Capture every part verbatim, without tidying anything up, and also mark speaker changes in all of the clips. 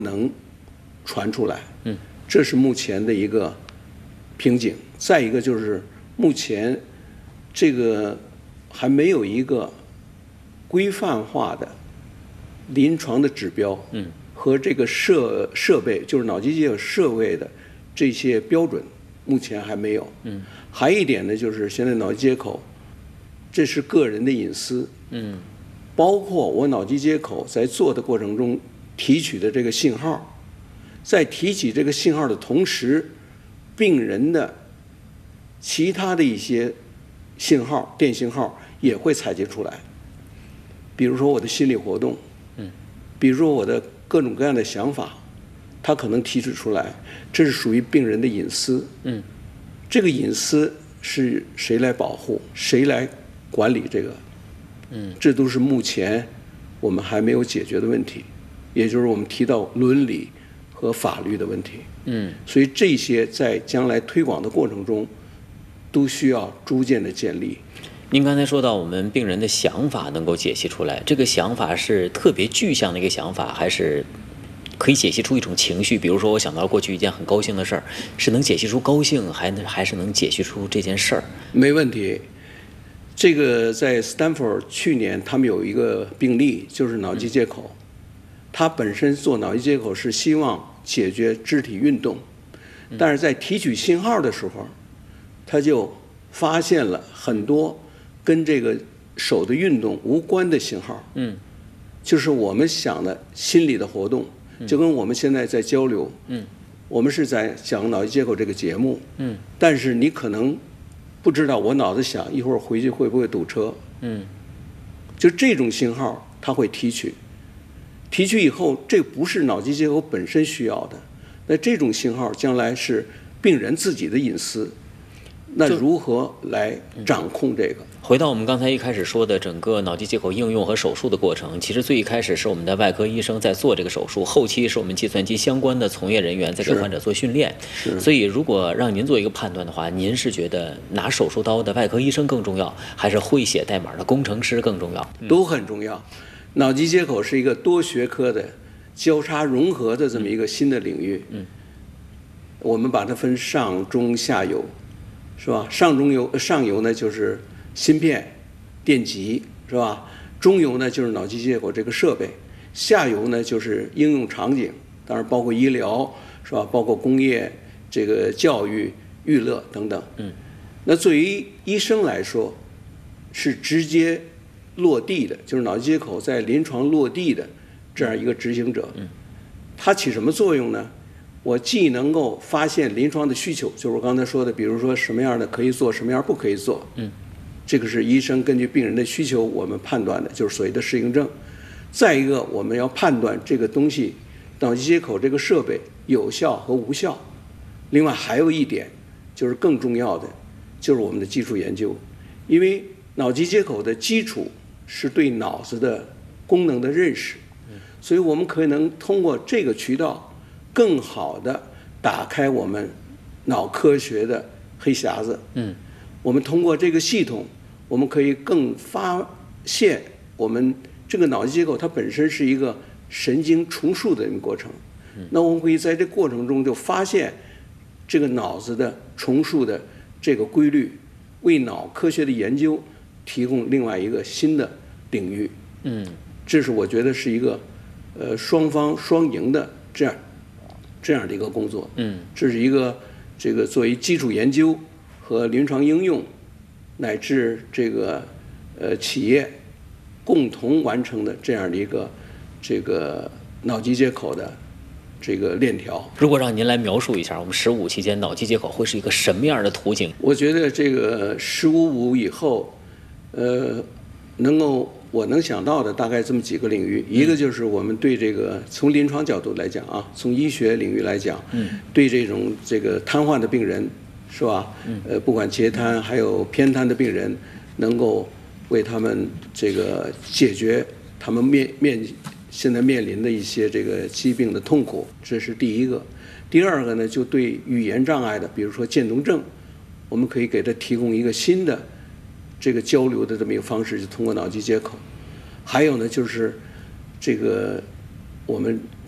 Speaker 1: 能传出来，嗯，这是目前的一个瓶颈。再一个就是目前这个还没有一个规范化的临床的指标，嗯，和这个设设备，就是脑机接口设备的这些标准，目前还没有，嗯。还一点呢，就是现在脑机接口，这是个人的隐私，嗯，包括我脑机接口在做的过程中提取的这个信号，在提取这个信号的同时，病人的其他的一些信号、电信号也会采集出来。比如说我的心理活动，嗯，比如说我的各种各样的想法，它可能提取出来，这是属于病人的隐私，嗯，这个隐私是谁来保护，谁来管理这个？嗯，这都是目前我们还没有解决的问题，也就是我们提到伦理和法律的问题。嗯，所以这些在将来推广的过程中，都需要逐渐的建立。
Speaker 2: 您刚才说到我们病人的想法能够解析出来，这个想法是特别具象的一个想法，还是可以解析出一种情绪？比如说我想到过去一件很高兴的事儿，是能解析出高兴，还能还是能解析出这件事儿？
Speaker 1: 没问题。这个在斯坦福去年他们有一个病例，就是脑机接口，他本身做脑机接口是希望解决肢体运动，但是在提取信号的时候，他就发现了很多跟这个手的运动无关的信号，嗯，就是我们想的心理的活动，就跟我们现在在交流，嗯，我们是在讲脑机接口这个节目，嗯，但是你可能不知道我脑子想一会儿回去会不会堵车，嗯，就这种信号它会提取，提取以后这不是脑机接口本身需要的，那这种信号将来是病人自己的隐私。那如何来掌控这个？
Speaker 2: 回到我们刚才一开始说的整个脑机接口应用和手术的过程，其实最一开始是我们的外科医生在做这个手术，后期是我们计算机相关的从业人员在给患者做训练。所以如果让您做一个判断的话，您是觉得拿手术刀的外科医生更重要，还是会写代码的工程师更重要？
Speaker 1: 都很重要。脑机接口是一个多学科的交叉融合的这么一个新的领域。嗯，我们把它分上中下游。是吧？上中游上游呢就是芯片、电极，是吧？中游呢就是脑机接口这个设备，下游呢就是应用场景，当然包括医疗，是吧？包括工业、这个教育、娱乐等等。嗯，那对于医生来说，是直接落地的，就是脑机接口在临床落地的这样一个执行者。嗯，它起什么作用呢？我既能够发现临床的需求，就是我刚才说的，比如说什么样的可以做，什么样不可以做，嗯，这个是医生根据病人的需求我们判断的，就是所谓的适应症。再一个，我们要判断这个东西，脑机接口这个设备有效和无效。另外还有一点，就是更重要的，就是我们的基础研究，因为脑机接口的基础是对脑子的功能的认识，所以我们可能通过这个渠道。更好的打开我们脑科学的黑匣子。嗯，我们通过这个系统，我们可以更发现我们这个脑机接口它本身是一个神经重塑的一个过程。嗯，那我们可以在这过程中就发现这个脑子的重塑的这个规律，为脑科学的研究提供另外一个新的领域。嗯，这是我觉得是一个呃双方双赢的这样。这样的一个工作，嗯，这是一个这个作为基础研究和临床应用，乃至这个呃企业共同完成的这样的一个这个脑机接口的这个链条。
Speaker 2: 如果让您来描述一下，我们十五期间脑机接口会是一个什么样的图景？
Speaker 1: 我觉得这个十五五以后，呃，能够。我能想到的大概这么几个领域，一个就是我们对这个从临床角度来讲啊，从医学领域来讲，对这种这个瘫痪的病人，是吧？呃，不管截瘫还有偏瘫的病人，能够为他们这个解决他们面面现在面临的一些这个疾病的痛苦，这是第一个。第二个呢，就对语言障碍的，比如说渐冻症，我们可以给他提供一个新的。这个交流的这么一个方式，就通过脑机接口。还有呢，就是这个我们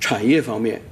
Speaker 1: 产业方面